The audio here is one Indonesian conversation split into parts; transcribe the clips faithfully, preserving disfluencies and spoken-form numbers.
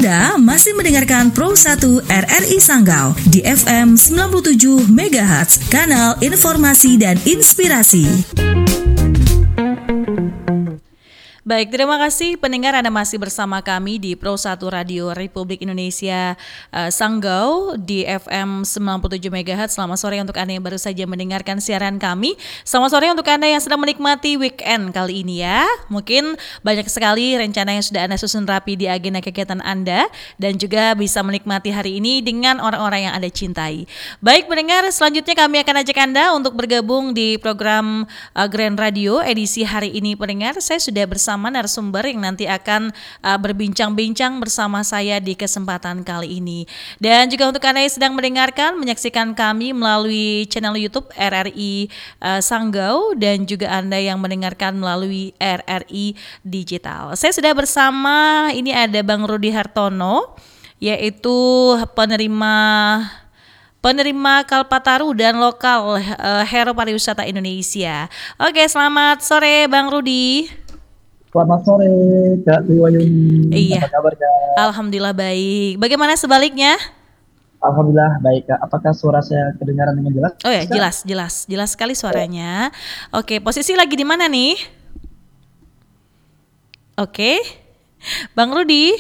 Anda masih mendengarkan Pro satu R R I Sanggau di F M sembilan puluh tujuh megahertz, kanal informasi dan inspirasi. Baik, terima kasih pendengar, Anda masih bersama kami di Pro satu Radio Republik Indonesia uh, Sanggau di F M sembilan puluh tujuh megahertz. Selamat sore untuk Anda yang baru saja mendengarkan siaran kami. Selamat sore untuk Anda yang sedang menikmati weekend kali ini ya. Mungkin banyak sekali rencana yang sudah Anda susun rapi di agenda kegiatan Anda dan juga bisa menikmati hari ini dengan orang-orang yang Anda cintai. Baik pendengar, selanjutnya kami akan ajak Anda untuk bergabung di program uh, Grand Radio edisi hari ini pendengar. Saya sudah bersama Sama narasumber yang nanti akan uh, berbincang-bincang bersama saya di kesempatan kali ini. Dan juga untuk Anda yang sedang mendengarkan, menyaksikan kami melalui channel YouTube R R I uh, Sanggau dan juga Anda yang mendengarkan melalui R R I Digital. Saya sudah bersama, ini ada Bang Rudi Hartono, yaitu penerima penerima Kalpataru dan lokal uh, Hero Pariwisata Indonesia. Oke, selamat sore Bang Rudi. Selamat sore Kak Triwayuni. Iya. Apa kabar Kak? Alhamdulillah baik. Bagaimana sebaliknya? Alhamdulillah baik Kak. Apakah suara saya kedengaran dengan jelas? Oh ya, jelas, jelas, jelas sekali suaranya. Oke, posisi lagi di mana nih? Oke, Bang Rudi.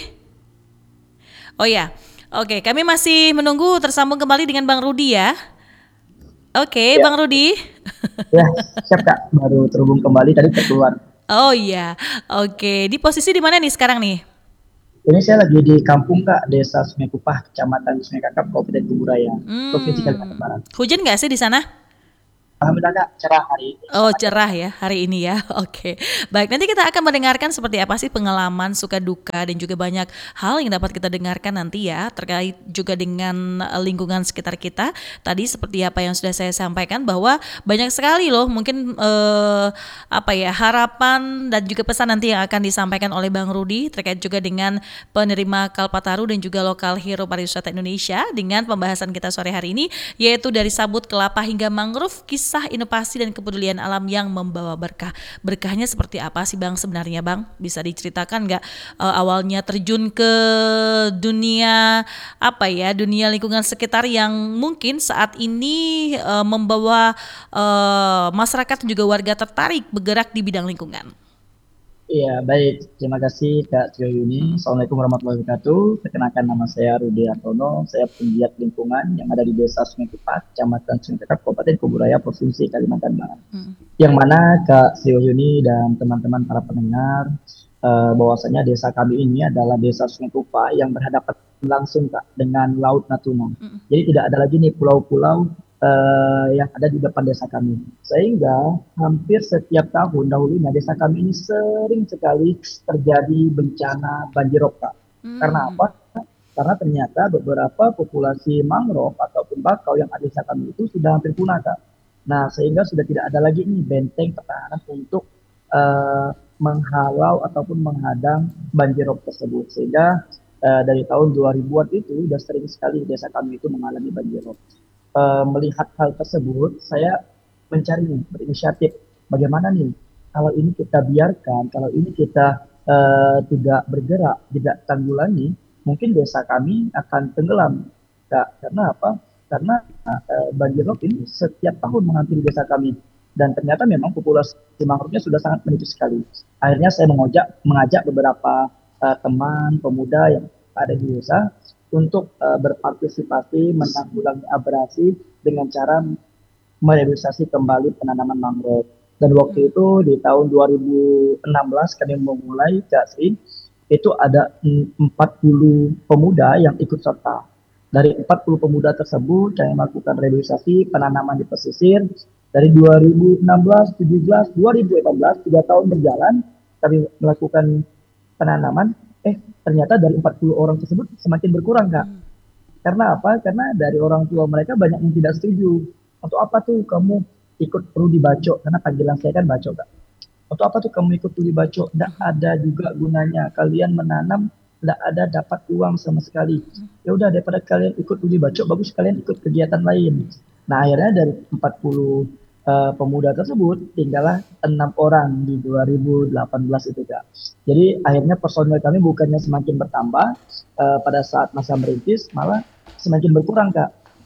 Oh ya, oke. Kami masih menunggu tersambung kembali dengan Bang Rudi ya. Oke, ya. Bang Rudi. Ya, siap Kak. Baru terhubung kembali tadi keluar. Oh iya, oke. Di posisi di mana nih sekarang nih? Ini saya lagi di kampung Kak, Desa Sungai Kupah, Kecamatan Sungai Kakap, Kabupaten Kuburaya, hmm. Provinsi Kalimantan Barat. Hujan nggak sih di sana? Alhamdulillah Kak, cerah hari ini. Oh cerah ya hari ini ya. Oke. Baik, nanti kita akan mendengarkan seperti apa sih pengalaman suka duka dan juga banyak hal yang dapat kita dengarkan nanti ya, terkait juga dengan lingkungan sekitar kita. Tadi seperti apa yang sudah saya sampaikan bahwa banyak sekali loh mungkin eh, apa ya harapan dan juga pesan nanti yang akan disampaikan oleh Bang Rudi terkait juga dengan penerima Kalpataru dan juga lokal Hero Pariwisata Indonesia dengan pembahasan kita sore hari ini, yaitu dari sabut kelapa hingga mangrove, kisah Kisah inovasi dan kepedulian alam yang membawa berkah. Berkahnya seperti apa sih Bang sebenarnya Bang? Bisa diceritakan nggak uh, awalnya terjun ke dunia apa ya, dunia lingkungan sekitar yang mungkin saat ini uh, membawa uh, masyarakat dan juga warga tertarik bergerak di bidang lingkungan. Iya, baik. Terima kasih Kak Triwayuni. Assalamualaikum warahmatullahi wabarakatuh. Perkenalkan nama saya Rudi Hartono. Saya penggiat lingkungan yang ada di Desa Sungai Kupah, Kecamatan Sungai Kakap, Kabupaten Kuburaya, Provinsi Kalimantan Barat. Hmm. Yang mana Kak Triwayuni dan teman-teman para pendengar, uh, bahwasanya desa kami ini adalah Desa Sungai Kupah yang berhadapan langsung Kak dengan Laut Natuna. Hmm. Jadi tidak ada lagi nih pulau-pulau Uh, yang ada di depan desa kami, sehingga hampir setiap tahun dahulunya desa kami ini sering sekali terjadi bencana banjirop Kak. Hmm. Karena apa? Karena ternyata beberapa populasi mangrove ataupun bakau yang ada di desa kami itu sudah hampir punah Kak. Nah sehingga sudah tidak ada lagi nih benteng pertahanan untuk uh, menghalau ataupun menghadang banjirop tersebut, sehingga uh, dari tahun dua ribuan itu sudah sering sekali desa kami itu mengalami banjirop. Uh, melihat hal tersebut, saya mencari nih, berinisiatif bagaimana nih kalau ini kita biarkan, kalau ini kita uh, tidak bergerak, tidak tanggulangi, mungkin desa kami akan tenggelam. Nah, karena apa? Karena uh, banjirop ini setiap tahun menghampiri desa kami, dan ternyata memang populasi mangrove-nya sudah sangat menipis sekali. Akhirnya saya mengajak, mengajak beberapa uh, teman pemuda yang ada di desa untuk uh, berpartisipasi menanggulangi abrasi dengan cara merevitalisasi kembali penanaman mangrove. Dan waktu itu di tahun dua ribu enam belas kami memulai Kak Sri, itu ada empat puluh pemuda yang ikut serta. Dari empat puluh pemuda tersebut kami melakukan revitalisasi penanaman di pesisir. Dari dua ribu enam belas, tujuh belas, dua ribu delapan belas, tiga tahun berjalan kami melakukan penanaman. Eh ternyata dari empat puluh orang tersebut semakin berkurang Kak. Hmm. Karena apa? Karena dari orang tua mereka banyak yang tidak setuju. Untuk apa tuh kamu ikut perlu dibacok? Karena panggilan saya kan bacok Kak. Untuk apa tuh kamu ikut perlu dibacok? Tidak ada juga gunanya. Kalian menanam tidak ada dapat uang sama sekali. Ya udah daripada kalian ikut perlu dibacok, bagus kalian ikut kegiatan lain. Nah akhirnya dari empat puluh eh, pemuda tersebut tinggallah enam orang di dua ribu delapan belas itu Kak. Jadi akhirnya personel kami bukannya semakin bertambah eh, pada saat masa merintis, malah semakin berkurang Kak.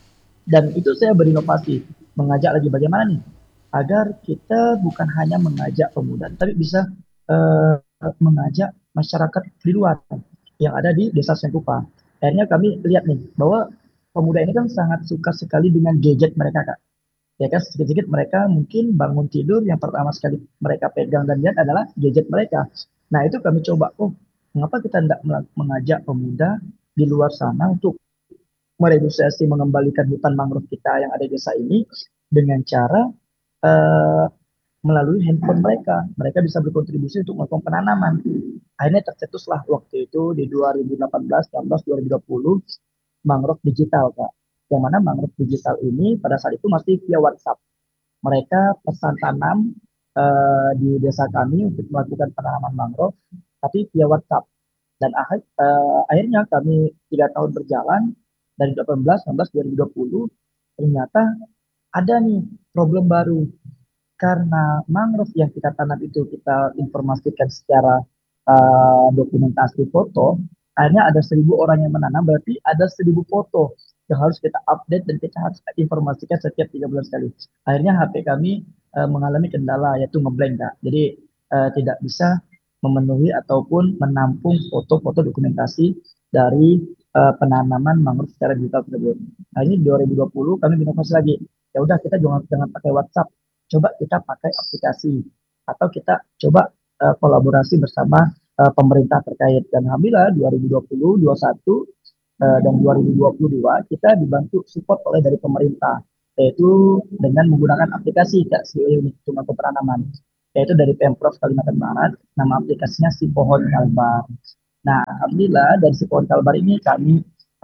Dan itu saya berinovasi, mengajak lagi bagaimana nih agar kita bukan hanya mengajak pemuda, tapi bisa eh, mengajak masyarakat di luar yang ada di Desa Sengkupa. Akhirnya kami lihat nih bahwa pemuda ini kan sangat suka sekali dengan gadget mereka Kak. Ya kan sedikit-sedikit mereka mungkin bangun tidur yang pertama sekali mereka pegang dan lihat adalah gadget mereka. Nah itu kami coba, oh mengapa kita tidak mengajak pemuda di luar sana untuk mereduksi mengembalikan hutan mangrove kita yang ada di desa ini dengan cara eh, melalui handphone mereka. Mereka bisa berkontribusi untuk melakukan penanaman. Akhirnya tercetuslah waktu itu di dua ribu delapan belas, sembilan belas, dua ribu dua puluh mangrove digital, Kak. Yang mana mangrove digital ini pada saat itu masih via WhatsApp. Mereka pesan tanam eh, di desa kami untuk melakukan penanaman mangrove, tapi via WhatsApp. Dan akhir, eh, akhirnya kami tiga tahun berjalan dari dua ribu delapan belas, sembilan belas, dua ribu dua puluh ternyata ada nih problem baru karena mangrove yang kita tanam itu kita informasikan secara uh, dokumentasi foto, akhirnya ada seribu orang yang menanam, berarti ada seribu foto yang harus kita update dan kita harus informasikan setiap tiga bulan sekali. Akhirnya H P kami uh, mengalami kendala yaitu ngeblank Kak. Jadi uh, tidak bisa memenuhi ataupun menampung foto-foto dokumentasi dari uh, penanaman mangrove secara digital tersebut. Nah ini dua ribu dua puluh kami berinovasi lagi. Ya udah kita jangan jangan pakai WhatsApp, coba kita pakai aplikasi atau kita coba uh, kolaborasi bersama uh, pemerintah terkait. Dan alhamdulillah dua ribu dua puluh, dua puluh satu uh, dan dua ribu dua puluh dua kita dibantu support oleh dari pemerintah yaitu dengan menggunakan aplikasi Kak si unit cuma penanaman yaitu dari Pemprov Kalimantan Barat, nama aplikasinya si Pohon Kalbar. Nah, alhamdulillah dari si Pohon Kalbar ini kami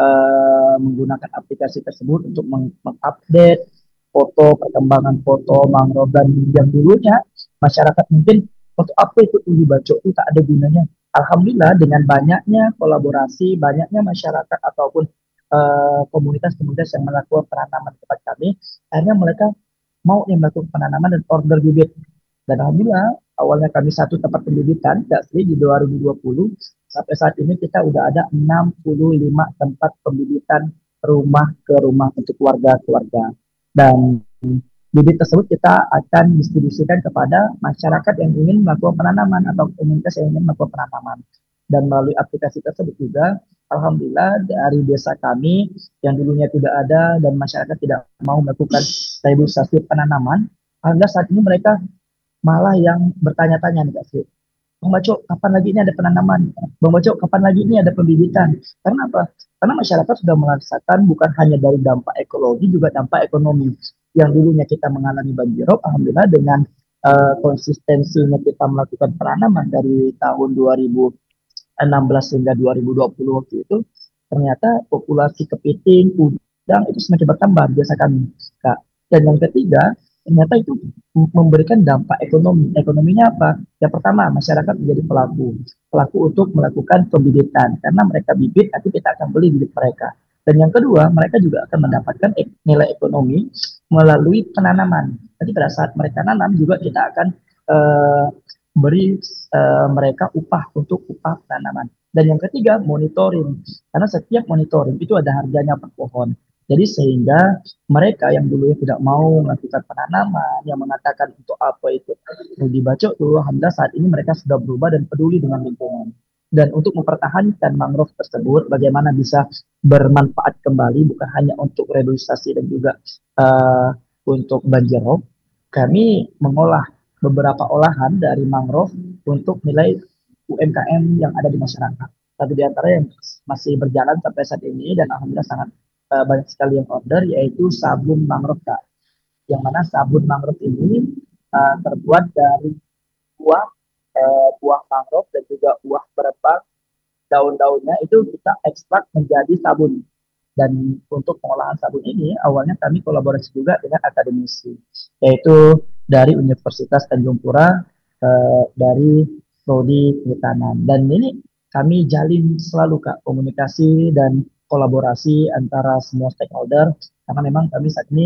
uh, menggunakan aplikasi tersebut untuk meng- mengupdate foto, perkembangan foto mangrove dan yang dulunya masyarakat mungkin untuk apa ikut uji baco itu tak ada gunanya. Alhamdulillah dengan banyaknya kolaborasi, banyaknya masyarakat ataupun eh, komunitas-komunitas yang melakukan penanaman di tempat kami, akhirnya mereka mau yang melakukan penanaman dan order bibit. Dan alhamdulillah awalnya kami satu tempat pembibitan, asli di dua ribu dua puluh, sampai saat ini kita udah ada enam puluh lima tempat pembibitan rumah ke rumah untuk keluarga-keluarga. Dan bibit tersebut kita akan distribusikan kepada masyarakat yang ingin melakukan penanaman atau komunitas yang ingin melakukan penanaman. Dan melalui aplikasi tersebut juga, alhamdulillah dari desa kami yang dulunya tidak ada dan masyarakat tidak mau melakukan reboisasi penanaman, alhamdulillah saat ini mereka malah yang bertanya-tanya nih Kak Sri. Bang Baco, kapan lagi ini ada penanaman? Bang Baco, kapan lagi ini ada pembibitan? Karena apa? Karena masyarakat sudah merasakan bukan hanya dari dampak ekologi, juga dampak ekonomi. Yang dulunya kita mengalami banjirop, alhamdulillah dengan uh, konsistensinya kita melakukan penanaman dari tahun dua ribu enam belas hingga dua ribu dua puluh waktu itu, ternyata populasi kepiting, udang itu semakin bertambah di desa kami. Kak. Dan yang ketiga, ternyata itu memberikan dampak ekonomi. Ekonominya apa? Yang pertama, masyarakat menjadi pelaku. Pelaku untuk melakukan pembibitan. Karena mereka bibit, nanti kita akan beli bibit mereka. Dan yang kedua, mereka juga akan mendapatkan nilai ekonomi melalui penanaman. Jadi pada saat mereka nanam juga kita akan eh, beri eh, mereka upah untuk upah tanaman. Dan yang ketiga, monitoring. Karena setiap monitoring itu ada harganya per pohon. Jadi sehingga mereka yang dulunya tidak mau melakukan penanaman, yang mengatakan untuk apa itu dibaca tuh, alhamdulillah saat ini mereka sudah berubah dan peduli dengan lingkungan. Dan untuk mempertahankan mangrove tersebut, bagaimana bisa bermanfaat kembali, bukan hanya untuk rehabilitasi dan juga uh, untuk banjir rob, kami mengolah beberapa olahan dari mangrove untuk nilai U M K M yang ada di masyarakat. Satu di antara yang masih berjalan sampai saat ini dan alhamdulillah sangat uh, banyak sekali yang order yaitu sabun mangrove Kak. Yang mana sabun mangrove ini uh, terbuat dari buah uh, buah mangrove dan juga buah berembang daun-daunnya itu kita ekstrak menjadi sabun. Dan untuk pengolahan sabun ini awalnya kami kolaborasi juga dengan akademisi, yaitu dari Universitas Tanjung Pura, eh, dari Prodi Kehutanan. Dan ini kami jalin selalu Kak komunikasi dan kolaborasi antara semua stakeholder karena memang kami saat ini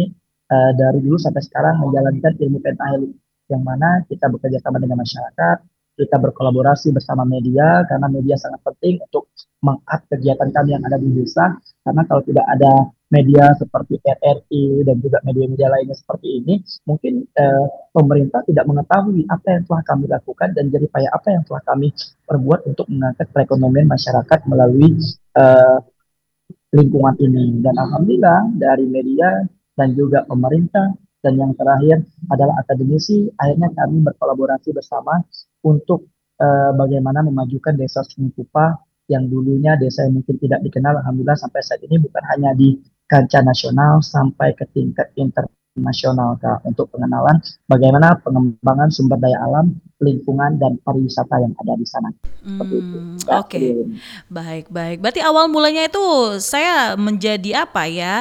eh, dari dulu sampai sekarang menjalankan ilmu pentahelix, yang mana kita bekerja sama dengan masyarakat, kita berkolaborasi bersama media karena media sangat penting untuk mengupdate kegiatan kami yang ada di desa. Karena kalau tidak ada media seperti R R I dan juga media-media lainnya seperti ini, mungkin eh, pemerintah tidak mengetahui apa yang telah kami lakukan dan jerih payah apa yang telah kami perbuat untuk mengangkat perekonomian masyarakat melalui eh, lingkungan ini. Dan alhamdulillah dari media dan juga pemerintah dan yang terakhir adalah akademisi, akhirnya kami berkolaborasi bersama untuk eh, bagaimana memajukan desa Sungai Kupa yang dulunya desa yang mungkin tidak dikenal, alhamdulillah sampai saat ini bukan hanya di kancah nasional sampai ke tingkat internasional, Kak, untuk pengenalan bagaimana pengembangan sumber daya alam, lingkungan dan pariwisata yang ada di sana. Seperti itu. Hmm, Kak, oke. Baik, baik. Berarti awal mulanya itu saya menjadi apa ya?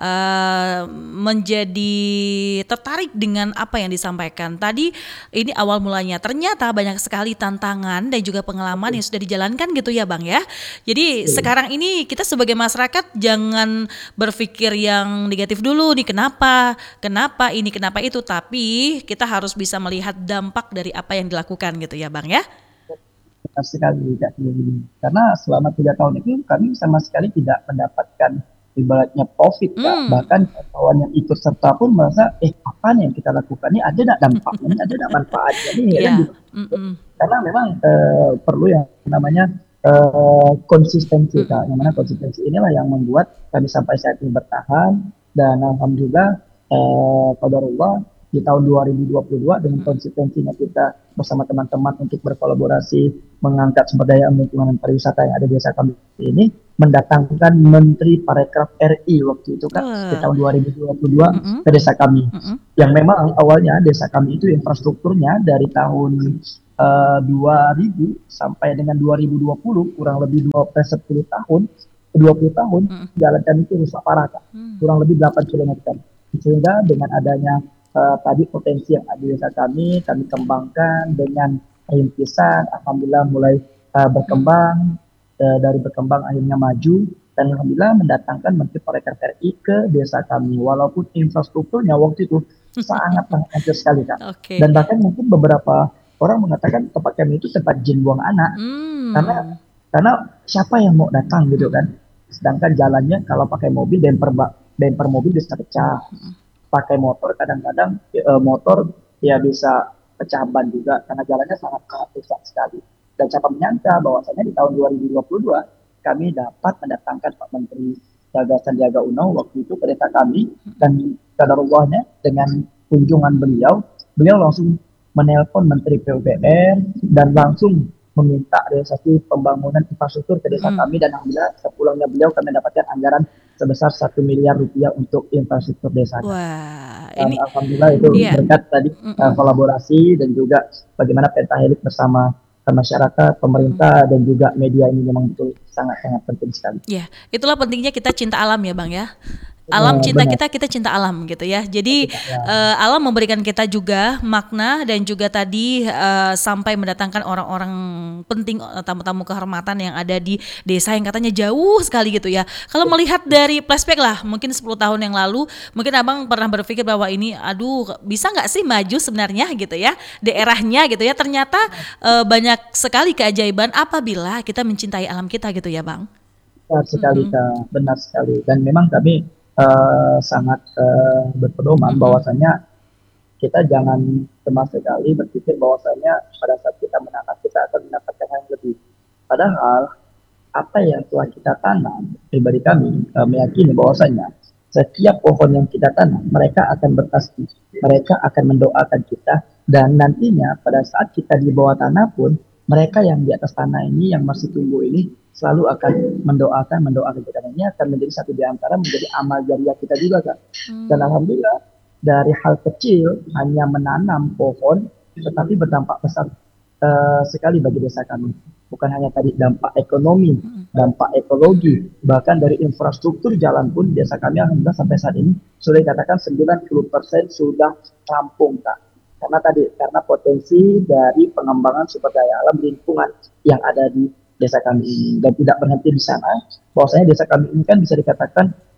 eh, menjadi tertarik dengan apa yang disampaikan. Tadi ini awal mulanya. Ternyata banyak sekali tantangan dan juga pengalaman yang sudah dijalankan gitu ya, Bang ya. Jadi sekarang ini kita sebagai masyarakat jangan berpikir yang negatif dulu nih, kenapa? Kenapa ini, kenapa itu, tapi kita harus bisa melihat dampak dari apa yang dilakukan gitu ya, Bang ya. benar sekali Kak Yuli. Karena selama tiga tahun itu kami sama sekali tidak mendapatkan ibaratnya profit, Kak. Hmm, Bahkan kawan yang ikut serta pun merasa, eh apa nih yang kita lakukan ini, ada tidak dampaknya, ini ada tidak manfaatnya nih, ya kan iya, gitu. mm-mm, Karena memang eh, perlu yang namanya eh, konsistensi, Kak. mm-mm, Yang mana mm-mm. konsistensi inilah yang membuat kami sampai saat ini bertahan dan alhamdulillah eh, qadarullah di tahun dua ribu dua puluh dua dengan konsistensinya kita bersama teman-teman untuk berkolaborasi mengangkat sumber daya alam lingkungan dan pariwisata yang ada di desa kami ini mendatangkan Menteri Parekraf R I waktu itu, Kak, di Wah, tahun dua ribu dua puluh dua mm-mm, ke desa kami, mm-mm, yang memang awalnya desa kami itu infrastrukturnya dari tahun eh, dua ribu sampai dengan dua ribu dua puluh kurang lebih dua belas sepuluh tahun dua puluh tahun mm-mm, jalan kami itu rusak parah, Kak. mm. Kurang lebih delapan kilometer. Sehingga dengan adanya eh, tadi potensi yang ada di desa kami kami kembangkan dengan rintisan, alhamdulillah mulai eh, berkembang, eh, dari berkembang akhirnya maju dan alhamdulillah mendatangkan Menteri Pariwisata R I ke desa kami walaupun infrastrukturnya waktu itu sangat sangat hancur sekali, Kak. Oke. Dan bahkan mungkin beberapa orang mengatakan tempat kami itu tempat jin buang anak karena Hmm, karena siapa yang mau datang gitu kan. Sedangkan jalannya kalau pakai mobil bemper ba- bemper mobil bisa pecah, pakai motor kadang-kadang eh, motor ya bisa pecah ban juga karena jalannya sangat sangat rusak sekali. Dan siapa menyangka bahwasanya di tahun dua ribu dua puluh dua kami dapat mendatangkan Pak Menteri Jaga Sandiaga Uno waktu itu ke desa kami dan kadarullahnya dengan kunjungan beliau, beliau langsung menelpon Menteri P U P R dan langsung meminta realisasi pembangunan infrastruktur ke desa mm. kami dan alhamdulillah sepulangnya beliau kami mendapatkan anggaran sebesar satu miliar rupiah untuk infrastruktur desa, Kak. Wah, Dan ini alhamdulillah itu iya. berkat tadi eh, Mm-mm. kolaborasi dan juga bagaimana pentahelik bersama masyarakat, pemerintah dan juga media ini memang betul sangat-sangat penting sekali. Ya, itulah pentingnya kita cinta alam ya, Bang ya. Alam Eh, cinta benar, kita, kita cinta alam gitu ya. Jadi kita ya. eh, alam memberikan kita juga makna dan juga tadi eh, sampai mendatangkan orang-orang penting, eh, tamu-tamu kehormatan yang ada di desa yang katanya jauh sekali gitu ya. Kalau melihat dari flashback lah, mungkin sepuluh tahun yang lalu, mungkin Abang pernah berpikir bahwa ini, aduh, bisa nggak sih maju sebenarnya gitu ya, daerahnya gitu ya. Ternyata eh, banyak sekali keajaiban apabila kita mencintai alam kita gitu ya, Bang. Benar sekali, Mm-mm. Kak. Benar sekali. Dan memang kami eh, sangat eh, berpedoman Mm-mm. bahwasanya kita jangan sama sekali berpikir bahwasanya pada saat kita menanam kita akan mendapatkan yang lebih. Padahal apa yang telah kita tanam, pribadi kami eh, meyakini bahwasanya setiap pohon yang kita tanam, mereka akan bertasbih, mereka akan mendoakan kita, dan nantinya pada saat kita di bawah tanah pun, mereka yang di atas tanah ini, yang masih tumbuh ini, selalu akan mendoakan, mendoakan kita. Dan ini akan menjadi satu di antara menjadi amal jariah kita juga, Kak. Dan Hmm. alhamdulillah, dari hal kecil, hanya menanam pohon, tetapi berdampak besar eh, sekali bagi desa kami. Bukan hanya tadi dampak ekonomi, dampak ekologi, bahkan dari infrastruktur jalan pun desa kami alhamdulillah sampai saat ini sudah dikatakan sembilan puluh persen sudah rampung, Kak. Karena tadi, karena potensi dari pengembangan sumber daya alam lingkungan yang ada di desa kami ini. Dan tidak berhenti di sana, bahwasanya desa kami ini kan bisa dikatakan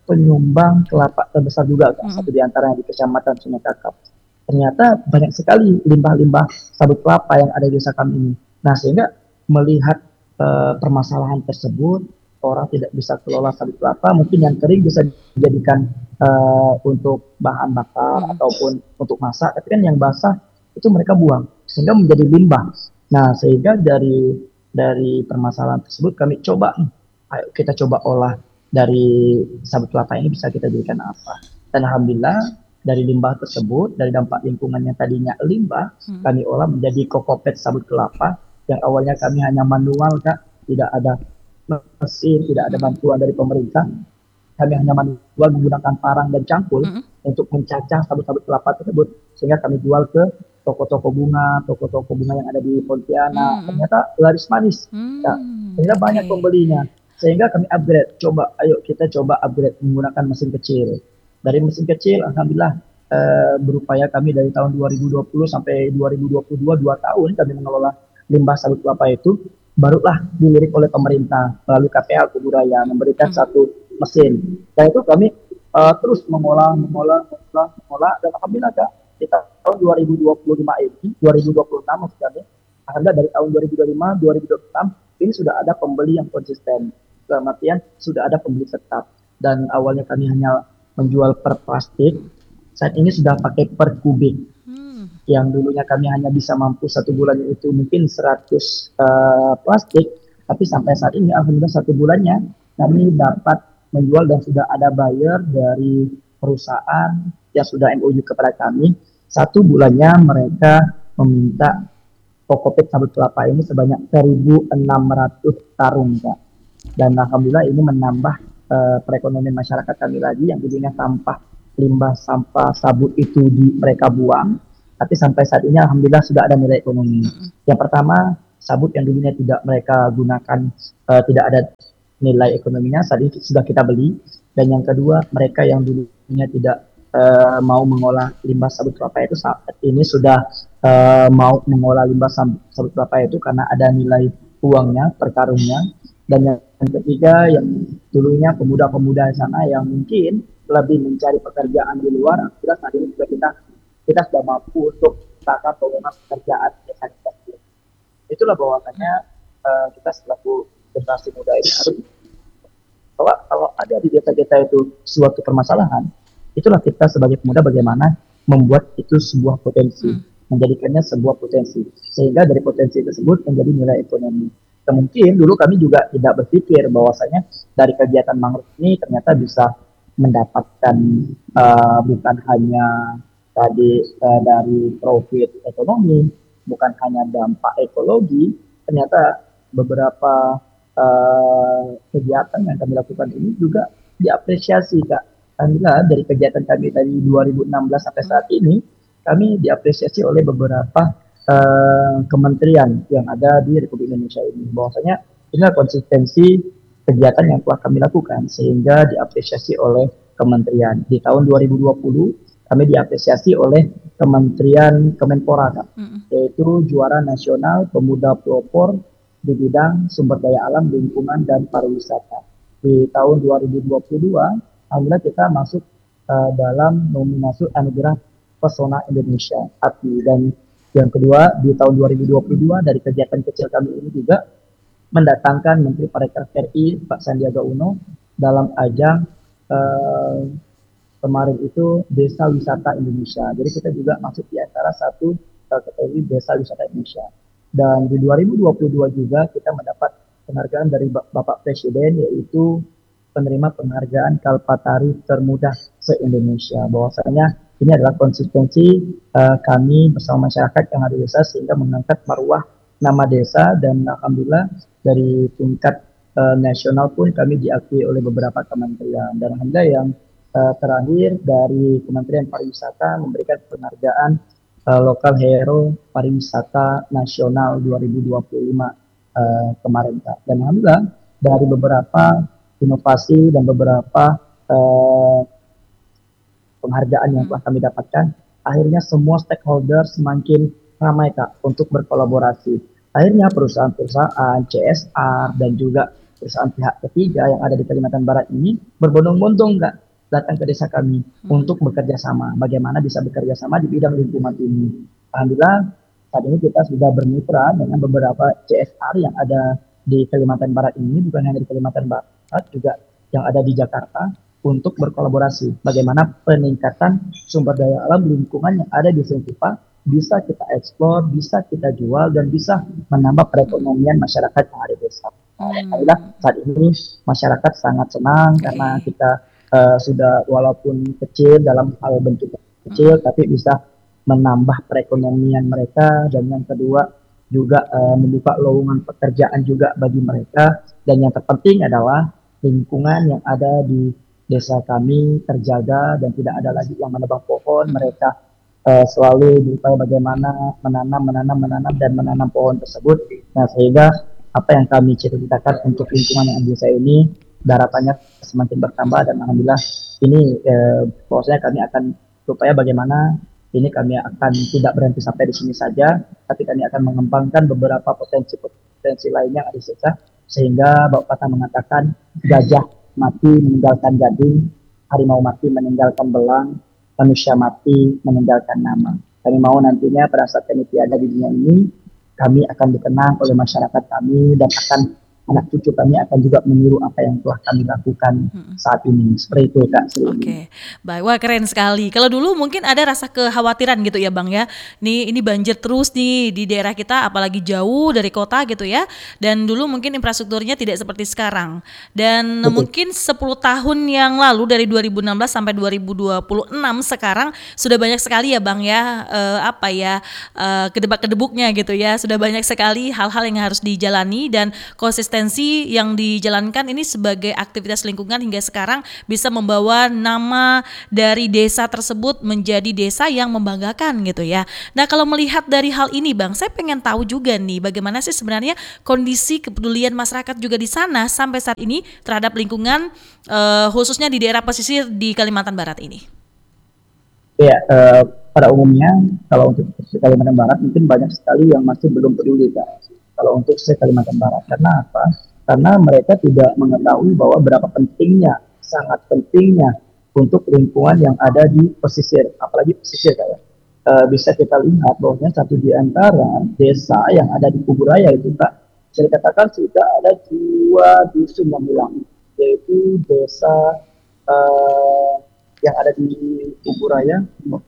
penyumbang kelapa terbesar juga Kak, Mm-mm. satu di antaranya di Kecamatan Sungai Kakap. Ternyata banyak sekali limbah-limbah sabut kelapa yang ada di desa kami ini. Nah, sehingga melihat eh, permasalahan tersebut, orang tidak bisa kelola sabut kelapa, mungkin yang kering bisa dijadikan eh, untuk bahan bakar Mm-mm. ataupun untuk masak, tapi kan yang basah itu mereka buang, sehingga menjadi limbah. Nah, sehingga dari dari permasalahan tersebut kami coba, ayo kita coba olah dari sabut kelapa ini bisa kita jadikan apa. Dan alhamdulillah dari limbah tersebut, dari dampak lingkungan yang tadinya limbah, Mm. kami olah menjadi kokopet sabut kelapa yang awalnya kami hanya manual, Kak, tidak ada mesin, tidak ada Mm-mm. bantuan dari pemerintah. Kami hanya manual menggunakan parang dan cangkul Mm-mm. untuk mencacah sabut-sabut kelapa tersebut, sehingga kami jual ke toko-toko bunga, toko-toko bunga yang ada di Pontianak. Mm-mm. Ternyata laris manis, Kak. Mm, Ternyata banyak oke. pembelinya. Sehingga kami upgrade, coba, ayo kita coba upgrade menggunakan mesin kecil. Dari mesin kecil, alhamdulillah eh, berupaya kami dari tahun dua ribu dua puluh sampai dua ribu dua puluh dua, dua tahun kami mengelola limbah sabut kelapa itu, barulah dilirik oleh pemerintah melalui K P A Kuburaya memberikan Mm. satu mesin. Dan itu kami eh, terus mengolah, mengolah, mengolah, mengolah, dan alhamdulillah Kak, di tahun dua ribu dua puluh lima ini, dua ribu dua puluh enam maksud kami, alhamdulillah dari tahun dua ribu dua puluh lima, dua ribu dua puluh enam ini sudah ada pembeli yang konsisten. Dalam artian sudah ada pembeli tetap. Dan awalnya kami hanya menjual per plastik, saat ini sudah pakai per kubik. Mm. Yang dulunya kami hanya bisa mampu satu bulan itu mungkin seratus eh, plastik, tapi sampai saat ini alhamdulillah satu bulannya kami dapat menjual dan sudah ada buyer dari perusahaan yang sudah M O U kepada kami. Satu bulannya mereka meminta Kokopet sabut kelapa ini sebanyak seribu enam ratus karung, Kak. Dan alhamdulillah ini menambah eh, perekonomian masyarakat kami lagi yang dulunya sampah limbah sampah sabut itu di mereka buang, tapi sampai saat ini alhamdulillah sudah ada nilai ekonomi. Mm-mm. Yang pertama, sabut yang dulunya tidak mereka gunakan, eh, tidak ada nilai ekonominya, saat ini sudah kita beli. Dan yang kedua, mereka yang dulunya tidak eh, mau mengolah limbah sabut kelapa itu saat ini sudah eh, mau mengolah limbah sabut kelapa itu karena ada nilai uangnya per karungnya. Dan yang ketiga, yang dulunya pemuda-pemuda di sana yang mungkin lebih mencari pekerjaan di luar, sudah saat ini sudah kita kita sudah mampu untuk menciptakan peluang pekerjaan desa kita sendiri. Itulah bahwasanya eh, kita selaku generasi muda ini harus bahwa kalau ada di desa-desa itu suatu permasalahan, itulah kita sebagai pemuda bagaimana membuat itu sebuah potensi, Mm. menjadikannya sebuah potensi, sehingga dari potensi tersebut menjadi nilai ekonomi. Dan mungkin dulu kami juga tidak berpikir bahwasanya dari kegiatan mangrove ini ternyata bisa mendapatkan uh, bukan hanya tadi uh, dari profit ekonomi, bukan hanya dampak ekologi, ternyata beberapa uh, kegiatan yang kami lakukan ini juga diapresiasi, Kak. Alhamdulillah dari kegiatan kami dari dua ribu enam belas sampai saat ini, kami diapresiasi oleh beberapa uh, kementerian yang ada di Republik Indonesia ini. Bahwasanya inilah konsistensi kegiatan yang telah kami lakukan sehingga diapresiasi oleh kementerian. Di tahun dua ribu dua puluh kami diapresiasi oleh Kementerian Kemenpora, Kak, Mm-mm. yaitu juara nasional pemuda pelopor di bidang sumber daya alam, lingkungan, dan pariwisata. Di tahun dua ribu dua puluh dua, alhamdulillah kita masuk uh, dalam nominasi anugerah Pesona Indonesia A P I. Dan yang kedua, di tahun dua ribu dua puluh dua dari kegiatan kecil kami ini juga mendatangkan Menteri Pariwisata R I Pak Sandiaga Uno dalam ajang eh, kemarin itu Desa Wisata Indonesia. Jadi kita juga masuk di antara satu eh, kategori Desa Wisata Indonesia. Dan di dua ribu dua puluh dua juga kita mendapat penghargaan dari Bapak Presiden, yaitu penerima penghargaan Kalpataru termuda se-Indonesia. Bahwasanya ini adalah konsistensi uh, kami bersama masyarakat yang ada di desa sehingga mengangkat marwah nama desa. Dan alhamdulillah dari tingkat uh, nasional pun kami diakui oleh beberapa kementerian. Dan alhamdulillah yang uh, terakhir dari Kementerian Pariwisata memberikan penghargaan uh, Lokal Hero Pariwisata Nasional dua ribu dua puluh lima uh, kemarin, Kak. Dan alhamdulillah dari beberapa inovasi dan beberapa uh, penghargaan yang telah kami dapatkan, akhirnya semua stakeholder semakin ramai, Kak, untuk berkolaborasi. Akhirnya perusahaan-perusahaan, C S R, dan juga perusahaan pihak ketiga yang ada di Kalimantan Barat ini berbondong-bondong nggak datang ke desa kami untuk bekerja sama. Bagaimana bisa bekerja sama di bidang lingkungan ini. Alhamdulillah saat ini kita sudah bermitra dengan beberapa C S R yang ada di Kalimantan Barat ini, bukan hanya di Kalimantan Barat, juga yang ada di Jakarta untuk berkolaborasi. Bagaimana peningkatan sumber daya alam lingkungan yang ada di Sungkipa bisa kita eksplor, bisa kita jual, dan bisa menambah perekonomian masyarakat yang ada di desa. Alhamdulillah saat ini masyarakat sangat senang karena kita uh, sudah walaupun kecil dalam hal bentuk kecil, tapi bisa menambah perekonomian mereka, dan yang kedua juga uh, membuka lowongan pekerjaan juga bagi mereka, dan yang terpenting adalah lingkungan yang ada di desa kami terjaga dan tidak ada lagi yang menebang pohon. Mereka uh, selalu berupaya bagaimana menanam, menanam, menanam dan menanam pohon tersebut. Nah, sehingga apa yang kami cita-citakan untuk lingkungan yang ada di desa ini daratannya semakin bertambah, dan alhamdulillah ini eh, bahwasanya kami akan berupaya bagaimana ini kami akan tidak berhenti sampai di sini saja, tapi kami akan mengembangkan beberapa potensi-potensi lainnya yang ada di desa, sehingga Bapak Pata mengatakan gajah mati meninggalkan gading, harimau mati meninggalkan belang, manusia mati meninggalkan nama. Kami mau nantinya pada saat kami tiada di dunia ini, kami akan dikenang oleh masyarakat kami, dan akan anak cucu kami akan juga meniru apa yang telah kami lakukan saat ini. Seperti itu Kak Sri. Oke, okay. Baik, wah keren sekali. Kalau dulu mungkin ada rasa kekhawatiran gitu ya Bang ya. Nih ini banjir terus nih di daerah kita, apalagi jauh dari kota gitu ya. Dan dulu mungkin infrastrukturnya tidak seperti sekarang. Dan Betul. Mungkin sepuluh tahun yang lalu dari dua ribu enam belas sampai dua ribu dua puluh enam sekarang sudah banyak sekali ya Bang ya, uh, apa ya, uh, kedebak-kedebuknya gitu ya. Sudah banyak sekali hal-hal yang harus dijalani, dan konsistensi yang dijalankan ini sebagai aktivitas lingkungan hingga sekarang bisa membawa nama dari desa tersebut menjadi desa yang membanggakan gitu ya. Nah, kalau melihat dari hal ini Bang, saya pengen tahu juga nih bagaimana sih sebenarnya kondisi kepedulian masyarakat juga di sana sampai saat ini terhadap lingkungan, uh, khususnya di daerah pesisir di Kalimantan Barat ini. Ya, uh, pada umumnya kalau untuk Kalimantan Barat mungkin banyak sekali yang masih belum peduli Kak. Kalau untuk Kalimantan Barat, karena apa? Karena mereka tidak mengetahui bahwa berapa pentingnya, sangat pentingnya untuk lingkungan yang ada di pesisir, apalagi pesisir kayak e, bisa kita lihat bahwa satu di antara desa yang ada di Kuburaya itu Kak, bisa dikatakan sudah ada dua dusun yang hilang, yaitu desa e, yang ada di Kuburaya,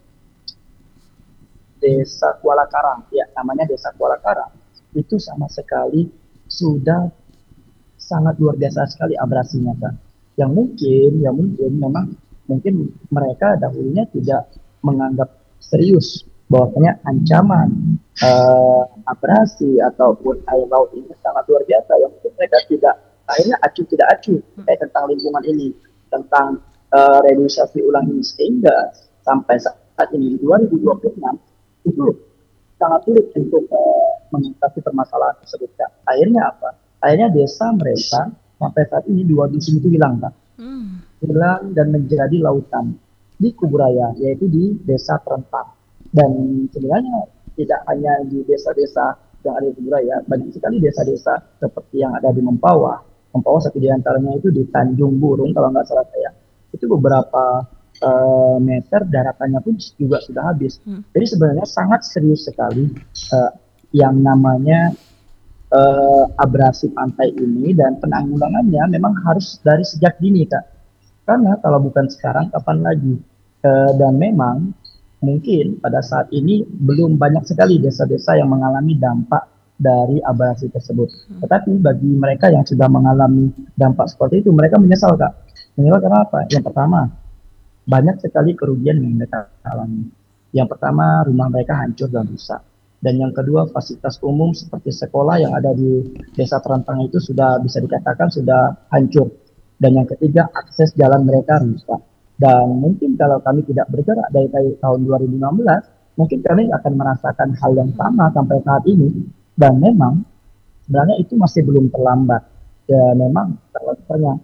desa Kuala Karang, ya namanya desa Kuala Karang, itu sama sekali sudah sangat luar biasa sekali abrasinya Kak. Yang mungkin, ya mungkin memang mungkin mereka dahulunya tidak menganggap serius bahwasanya ancaman uh, abrasi ataupun air laut ini sangat luar biasa. Yang mungkin mereka tidak, akhirnya acuh tidak acuh kayak tentang lingkungan ini, tentang uh, reduksi ulang ini, sehingga sampai saat ini dua ribu dua puluh enam itu sangat sulit untuk uh, mengatasi permasalahan tersebut Kak. Akhirnya apa? Akhirnya desa mereka sampai saat ini dua dusun itu hilang Kak. Hmm. Hilang dan menjadi lautan di Kuburaya, yaitu di desa Terentang. Dan sebenarnya tidak hanya di desa-desa yang ada di Kuburaya, banyak sekali desa-desa seperti yang ada di Mempawah. Mempawah satu di antaranya itu di Tanjung Burung kalau nggak salah saya. Itu beberapa uh, meter daratannya pun juga sudah habis. Hmm. Jadi sebenarnya sangat serius sekali uh, yang namanya Uh, abrasi pantai ini, dan penanggulangannya memang harus dari sejak dini Kak. Karena kalau bukan sekarang kapan lagi? Uh, dan memang mungkin pada saat ini belum banyak sekali desa-desa yang mengalami dampak dari abrasi tersebut. Tetapi bagi mereka yang sudah mengalami dampak seperti itu, mereka menyesal Kak. Menyesal karena apa? Yang pertama, banyak sekali kerugian yang mereka alami. Yang pertama, rumah mereka hancur dan rusak. Dan yang kedua, fasilitas umum seperti sekolah yang ada di desa Terentang itu sudah bisa dikatakan sudah hancur. Dan yang ketiga, akses jalan mereka rusak. Dan mungkin kalau kami tidak bergerak dari tahun dua ribu enam belas, mungkin kami akan merasakan hal yang sama sampai saat ini. Dan memang sebenarnya itu masih belum terlambat. Ya memang kalau misalnya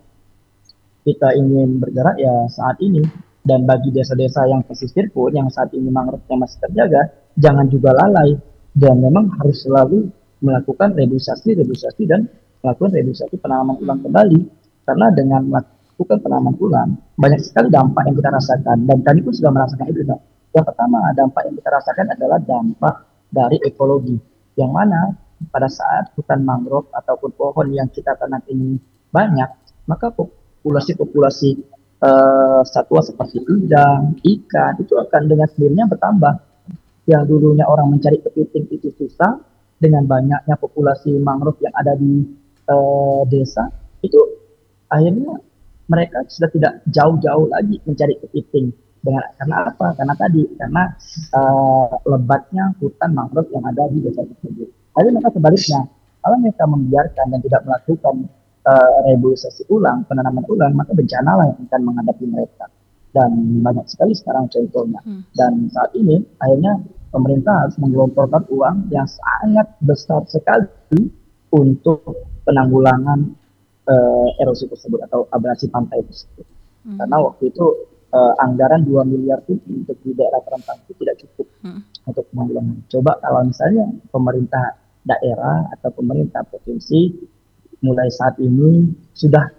kita ingin bergerak ya saat ini. Dan bagi desa-desa yang pesisir pun yang saat ini mangrovenya masih terjaga, jangan juga lalai, dan memang harus selalu melakukan reboisasi, reboisasi dan melakukan reboisasi penanaman ulang kembali. Karena dengan melakukan penanaman ulang, banyak sekali dampak yang kita rasakan. Dan kami pun sudah merasakan itu. Kak. Yang pertama, dampak yang kita rasakan adalah dampak dari ekologi. Yang mana pada saat hutan mangrove ataupun pohon yang kita tanam ini banyak, maka populasi-populasi eh, satwa seperti udang, ikan, itu akan dengan sendirinya bertambah. Yang dulunya orang mencari kepiting itu susah, dengan banyaknya populasi mangrove yang ada di eh, desa, itu akhirnya mereka sudah tidak jauh-jauh lagi mencari kepiting. Dengan, karena apa? Karena tadi, karena eh, lebatnya hutan mangrove yang ada di desa tersebut. Tapi mereka sebaliknya, kalau mereka membiarkan dan tidak melakukan eh, reboisasi ulang, penanaman ulang, maka bencana lah yang akan menghadapi mereka. Dan banyak sekali sekarang contohnya. Hmm. Dan saat ini akhirnya pemerintah harus menggelontorkan uang yang sangat besar sekali untuk penanggulangan eh, erosi tersebut atau abrasi pantai tersebut. Hmm. Karena waktu itu eh, anggaran dua miliar itu untuk di daerah terentang itu tidak cukup Hmm. untuk penanggulangan. Coba kalau misalnya pemerintah daerah atau pemerintah provinsi mulai saat ini sudah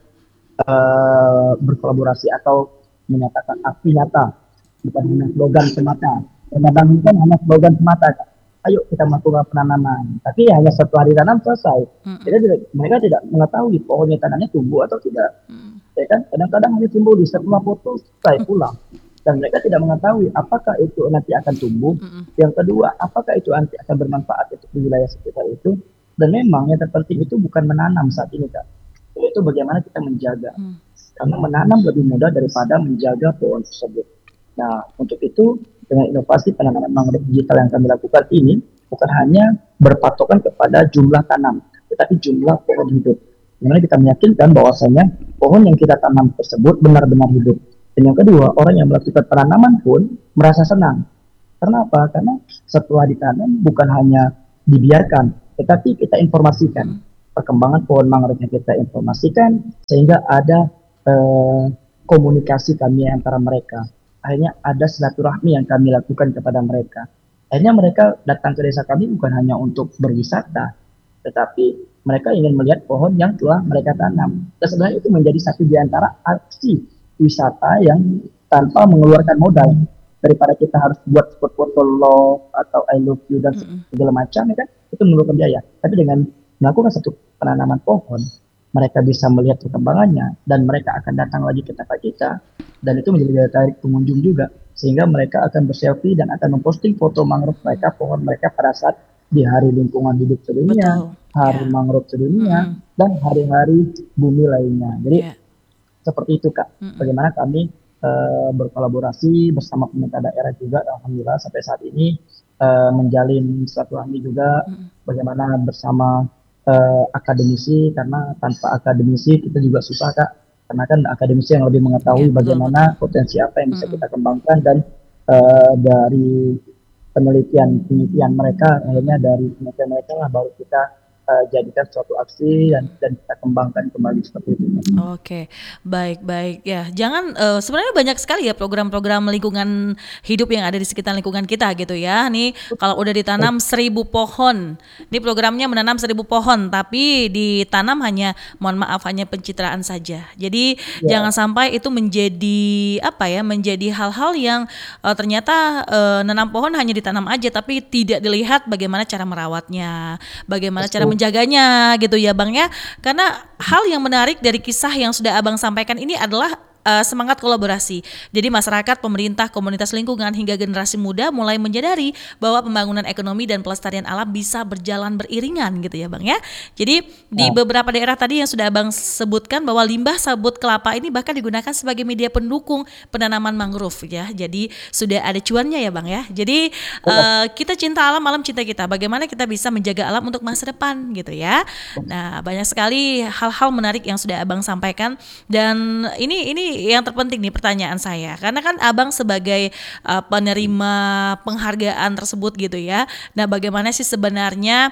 eh, berkolaborasi atau menyatakan aksi nyata, bukan hanya slogan semata. Kadang kan hanya slogan semata. Ayo kita melakukan penanaman, tapi hanya satu hari tanam selesai. Hmm. Jadi tidak, mereka tidak mengetahui pohonnya tanamnya tumbuh atau tidak. Hmm. Ya kan? Kadang-kadang hanya tumbuh di setelah foto selesai pulang. Dan mereka tidak mengetahui apakah itu nanti akan tumbuh. Hmm. Yang kedua, apakah itu nanti akan bermanfaat untuk wilayah sekitar itu. Dan memang yang terpenting itu bukan menanam saat ini, Kak. Itu bagaimana kita menjaga. Hmm. Karena menanam lebih mudah daripada menjaga pohon tersebut. Nah, untuk itu dengan inovasi penanaman mangrove digital yang kami lakukan ini bukan hanya berpatokan kepada jumlah tanam, tetapi jumlah pohon hidup. Dimana kita meyakinkan bahwasanya pohon yang kita tanam tersebut benar-benar hidup. Dan yang kedua, orang yang melakukan penanaman pun merasa senang. Karena apa? Karena setelah ditanam bukan hanya dibiarkan, tetapi kita informasikan perkembangan pohon mangrove yang kita informasikan sehingga ada eh, komunikasi kami antara mereka. Akhirnya ada silaturahmi yang kami lakukan kepada mereka. Akhirnya mereka datang ke desa kami bukan hanya untuk berwisata, tetapi mereka ingin melihat pohon yang telah mereka tanam. Dan sebenarnya itu menjadi satu di antara aksi wisata yang tanpa mengeluarkan modal. Daripada kita harus buat spot foto love atau I love you dan segala macam, ya kan? Itu memerlukan biaya. Tapi dengan melakukan satu penanaman pohon, mereka bisa melihat perkembangannya dan mereka akan datang lagi ke tempat kita dan itu menjadi daya tarik pengunjung juga sehingga mereka akan berselfie dan akan memposting foto mangrove mereka, pohon mereka pada saat di hari lingkungan hidup sedunia, Betul. hari Ya. mangrove sedunia, Mm. dan hari-hari bumi lainnya. Jadi Ya. seperti itu, Kak. Mm. Bagaimana kami eh, berkolaborasi bersama pemerintah daerah juga, alhamdulillah sampai saat ini eh, menjalin silaturahmi juga, Mm. bagaimana bersama eh, akademisi, karena tanpa akademisi kita juga susah, Kak. Karena kan akademisi yang lebih Ya, mengetahui betul, bagaimana betul. potensi apa yang bisa Mm-mm. kita kembangkan dan eh, dari penelitian penelitian mereka, akhirnya dari penelitian mereka lah baru kita eh, jadikan suatu aksi dan, dan kita kembangkan kembali seperti itu. Oke, baik baik ya. Jangan eh, sebenarnya banyak sekali ya program-program lingkungan hidup yang ada di sekitar lingkungan kita gitu ya. Nih kalau udah ditanam seribu pohon, ini programnya menanam seribu pohon, tapi ditanam hanya, mohon maaf, hanya pencitraan saja. Jadi Ya, jangan sampai itu menjadi apa ya, menjadi hal-hal yang eh, ternyata eh, nanam pohon hanya ditanam aja, tapi tidak dilihat bagaimana cara merawatnya, bagaimana cara betul. menjaganya gitu ya Bang ya. Karena hal yang menarik dari kisah yang sudah Abang sampaikan ini adalah uh, semangat kolaborasi. Jadi masyarakat, pemerintah, komunitas lingkungan hingga generasi muda mulai menyadari bahwa pembangunan ekonomi dan pelestarian alam bisa berjalan beriringan gitu ya Bang ya. Jadi di Nah, beberapa daerah tadi yang sudah Abang sebutkan bahwa limbah sabut kelapa ini bahkan digunakan sebagai media pendukung penanaman mangrove ya. Jadi sudah ada cuannya ya Bang ya. Jadi uh, kita cinta alam, alam cinta kita. Bagaimana kita bisa menjaga alam untuk masa depan gitu ya. Nah, banyak sekali hal-hal menarik yang sudah Abang sampaikan dan ini ini yang terpenting nih pertanyaan saya. Karena kan Abang sebagai uh, penerima penghargaan tersebut gitu ya. Nah, bagaimana sih sebenarnya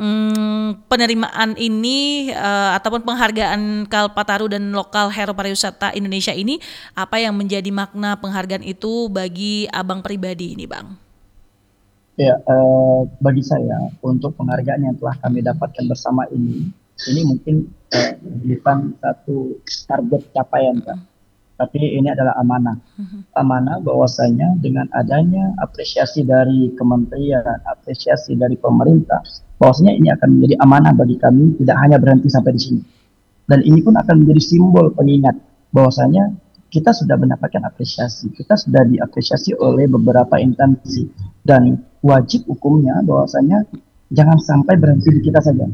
hmm, penerimaan ini uh, ataupun penghargaan Kalpataru dan Lokal Hero Pariwisata Indonesia ini, apa yang menjadi makna penghargaan itu bagi Abang pribadi ini, Bang? ya eh, bagi saya untuk penghargaan yang telah kami dapatkan bersama ini, ini mungkin uh, bukan satu target capaian Kak, tapi ini adalah amanah. Amanah bahwasanya dengan adanya apresiasi dari kementerian, apresiasi dari pemerintah, bahwasanya ini akan menjadi amanah bagi kami, tidak hanya berhenti sampai di sini. Dan ini pun akan menjadi simbol pengingat bahwasanya kita sudah mendapatkan apresiasi, kita sudah diapresiasi oleh beberapa instansi, dan wajib hukumnya bahwasanya jangan sampai berhenti di kita saja.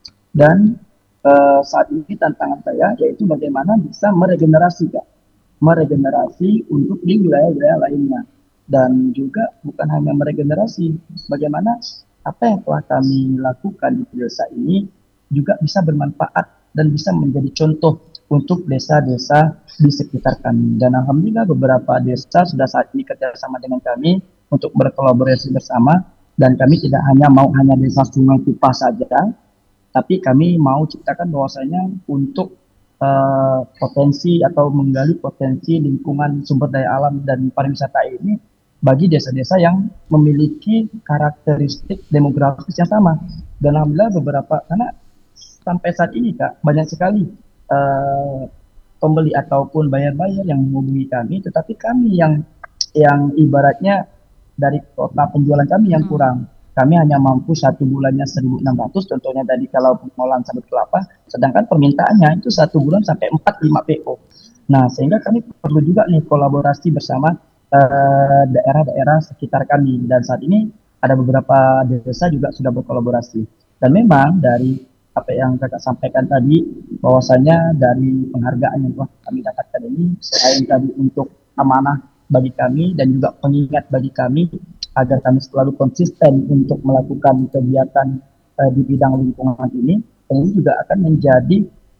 Dan eh, saat ini tantangan saya yaitu bagaimana bisa meregenerasi, Kak, meregenerasi untuk di wilayah-wilayah lainnya, dan juga bukan hanya meregenerasi, bagaimana apa yang telah kami lakukan di desa ini juga bisa bermanfaat dan bisa menjadi contoh untuk desa-desa di sekitar kami. Dan alhamdulillah beberapa desa sudah saat ini kerjasama dengan kami untuk berkolaborasi bersama, dan kami tidak hanya mau hanya desa Sungai Kupas saja, tapi kami mau ciptakan bahwasanya untuk uh, potensi atau menggali potensi lingkungan sumber daya alam dan pariwisata ini bagi desa-desa yang memiliki karakteristik demografis yang sama. Dan alhamdulillah beberapa, karena sampai saat ini Kak, banyak sekali uh, pembeli ataupun bayar-bayar yang menghubungi kami, tetapi kami yang yang ibaratnya dari total penjualan kami yang kurang. Kami hanya mampu satu bulannya seribu enam ratus, contohnya tadi kalau pengolahan sabut kelapa, sedangkan permintaannya itu satu bulan sampai empat lima P O. Nah, sehingga kami perlu juga nih kolaborasi bersama uh, daerah-daerah sekitar kami, dan saat ini ada beberapa desa juga sudah berkolaborasi. Dan memang dari apa yang kakak sampaikan tadi, bahwasanya dari penghargaan yang telah kami dapatkan ini, selain tadi untuk amanah bagi kami dan juga pengingat bagi kami agar kami selalu konsisten untuk melakukan kegiatan uh, di bidang lingkungan ini, dan ini juga akan menjadi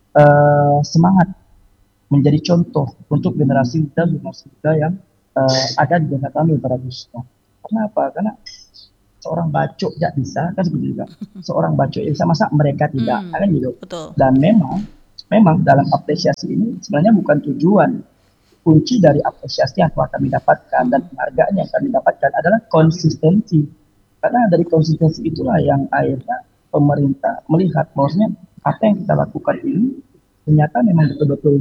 uh, semangat, menjadi contoh untuk generasi muda generasi muda yang uh, ada di desa kami para khususnya. Kenapa? Karena seorang bacok tidak bisa, kan seperti itu. Seorang bacok bisa, masa mereka tidak, Hmm, kan gitu. betul. Dan memang, memang dalam apresiasi ini sebenarnya bukan tujuan. Kunci dari apresiasi yang telah kami dapatkan dan penghargaan yang kami dapatkan adalah konsistensi. Karena dari konsistensi itulah yang akhirnya pemerintah melihat bahwasanya apa yang kita lakukan ini ternyata memang betul-betul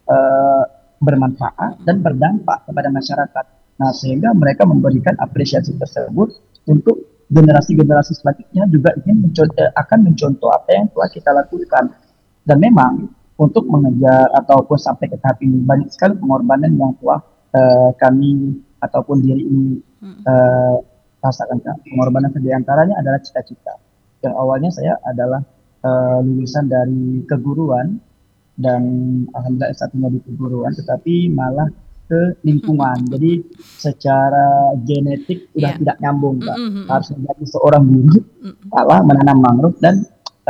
uh, bermanfaat dan berdampak kepada masyarakat. Nah, sehingga mereka memberikan apresiasi tersebut untuk generasi-generasi selanjutnya juga ingin mencontoh, akan mencontoh apa yang telah kita lakukan. Dan memang untuk mengejar ataupun sampai ke tahap ini banyak sekali pengorbanan yang telah uh, kami ataupun diri ini uh, rasakan. Pengorbanan diantaranya adalah cita-cita. Yang awalnya saya adalah uh, lulusan dari keguruan, dan alhamdulillah satunya di keguruan, tetapi malah ke lingkungan. Jadi secara genetik udah Yeah. tidak nyambung, Kak. Mm-mm. Harus menjadi seorang guru, malah menanam mangrove dan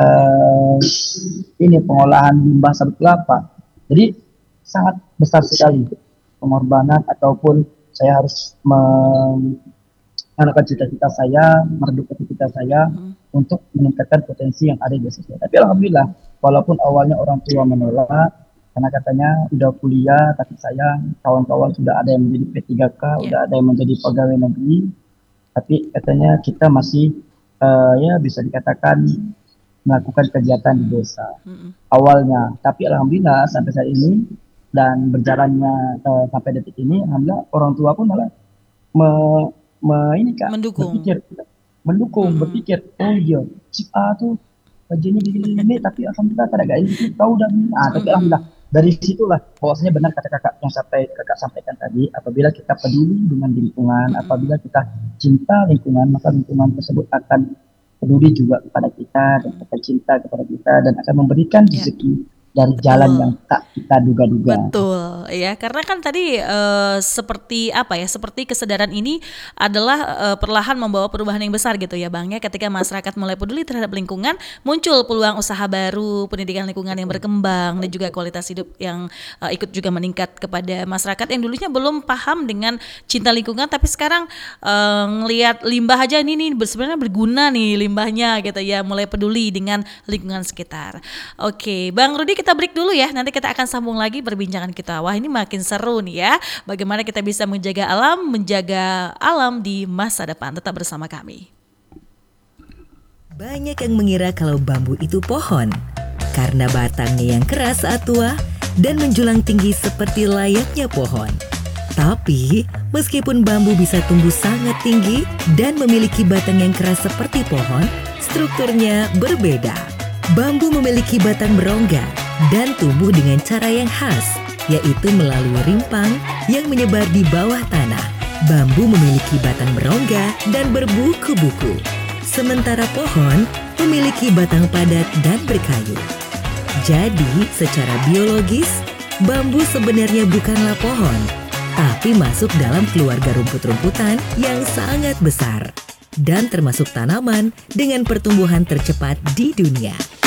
uh, ini pengolahan limbah sabut kelapa. Jadi sangat besar sekali pengorbanan, ataupun saya harus mengarahkan cita-cita saya, meredup cita-cita saya untuk meningkatkan potensi yang ada di desa saya. Tapi alhamdulillah, walaupun awalnya orang tua menolak, karena katanya udah kuliah, tapi sayang kawan-kawan sudah ada yang menjadi P tiga K, Yeah. udah ada yang menjadi pegawai negeri, tapi katanya kita masih uh, ya bisa dikatakan melakukan kegiatan di desa Mm-mm. awalnya. Tapi alhamdulillah sampai saat ini dan berjalannya uh, sampai detik ini, alhamdulillah orang tua pun malah me, me, ini Kak, Mendukung. berpikir mendukung, Mm-mm. berpikir oh iya si A tuh gajinya gini-gini, tapi alhamdulillah tak ada gaji, kau udah, nah, tapi alhamdulillah dari situlah bahwasanya benar kata kakak yang sampai kakak sampaikan tadi, apabila kita peduli dengan lingkungan, apabila kita cinta lingkungan, maka lingkungan tersebut akan peduli juga kepada kita dan akan cinta kepada kita dan akan memberikan Ya. rezeki dari jalan Betul. yang tak kita duga-duga. Betul, ya, karena kan tadi eh, seperti apa ya, seperti kesadaran ini adalah eh, perlahan membawa perubahan yang besar gitu ya Bang ya. Ketika masyarakat mulai peduli terhadap lingkungan, muncul peluang usaha baru, pendidikan lingkungan yang berkembang, dan juga kualitas hidup yang eh, ikut juga meningkat kepada masyarakat yang dulunya belum paham dengan cinta lingkungan, tapi sekarang eh, ngelihat limbah aja ini nih sebenarnya berguna nih limbahnya gitu ya, mulai peduli dengan lingkungan sekitar. Oke, Bang Rudi, kita break dulu ya. Nanti kita akan sambung lagi perbincangan kita. Wah, ini makin seru nih ya. Bagaimana kita bisa menjaga alam, menjaga alam di masa depan. Tetap bersama kami. Banyak yang mengira kalau bambu itu pohon. karena batangnya yang keras saat tua dan menjulang tinggi seperti layaknya pohon. Tapi, meskipun bambu bisa tumbuh sangat tinggi dan memiliki batang yang keras seperti pohon, strukturnya berbeda. Bambu memiliki batang berongga dan tumbuh dengan cara yang khas, yaitu melalui rimpang yang menyebar di bawah tanah. Bambu memiliki batang berongga dan berbuku-buku, sementara pohon memiliki batang padat dan berkayu. Jadi, secara biologis, bambu sebenarnya bukanlah pohon, tapi masuk dalam keluarga rumput-rumputan yang sangat besar dan termasuk tanaman dengan pertumbuhan tercepat di dunia.